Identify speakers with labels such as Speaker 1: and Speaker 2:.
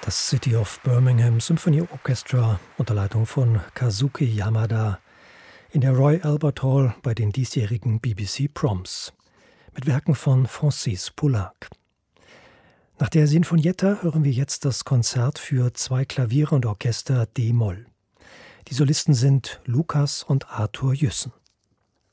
Speaker 1: Das City of Birmingham Symphony Orchestra unter Leitung von Kazuki Yamada in der Royal Albert Hall bei den diesjährigen BBC Proms mit Werken von Francis Poulenc. Nach der Sinfonietta hören wir jetzt das Konzert für 2 Klaviere und Orchester D-Moll. Die Solisten sind Lukas und Arthur Jüssen.